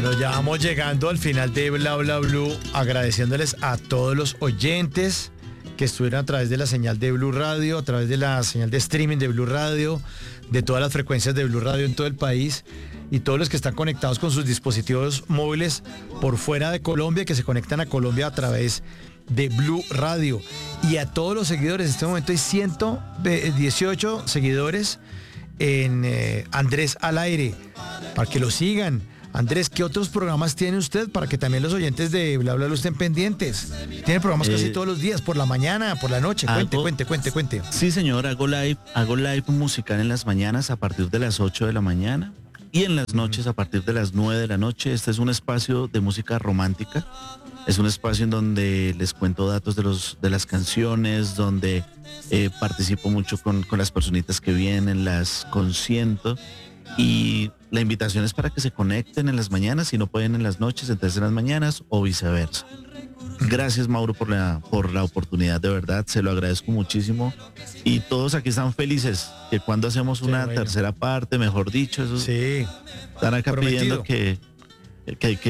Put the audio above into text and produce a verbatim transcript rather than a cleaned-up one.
Bueno, ya vamos llegando al final de Bla Bla Blue, agradeciéndoles a todos los oyentes que estuvieron a través de la señal de Blue Radio, a través de la señal de streaming de Blue Radio, de todas las frecuencias de Blue Radio en todo el país, y todos los que están conectados con sus dispositivos móviles por fuera de Colombia, que se conectan a Colombia a través de Blue Radio. Y a todos los seguidores, en este momento hay ciento dieciocho seguidores en eh, Andrés al Aire, para que lo sigan. Andrés, ¿qué otros programas tiene usted para que también los oyentes de Bla Bla Bla estén pendientes? Tiene programas eh, casi todos los días, por la mañana, por la noche. Cuente, hago, cuente, cuente, cuente. Sí, señor, hago live, hago live musical en las mañanas a partir de las ocho de la mañana y en las noches a partir de las nueve de la noche. Este es un espacio de música romántica. Es un espacio en donde les cuento datos de los de las canciones, donde eh, participo mucho con, con las personitas que vienen, las consiento. Y la invitación es para que se conecten en las mañanas, si no pueden en las noches, entonces en las mañanas o viceversa. Gracias, Mauro, por la, por la oportunidad, de verdad, se lo agradezco muchísimo. Y todos aquí están felices, que cuando hacemos una sí, bueno. tercera parte, mejor dicho, eso sí. están acá Prometido. pidiendo que, que, que